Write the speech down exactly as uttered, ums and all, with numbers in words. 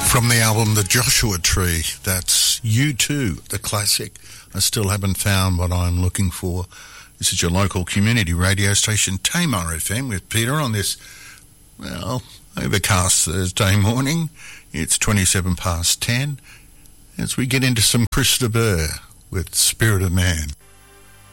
From the album The Joshua Tree, that's U two, the classic. I still haven't found what I'm looking for. This is your local community radio station, Tamar F M, with Peter on this, well, overcast Thursday morning. It's twenty-seven past ten as we get into some Chris de Burgh with Spirit of Man.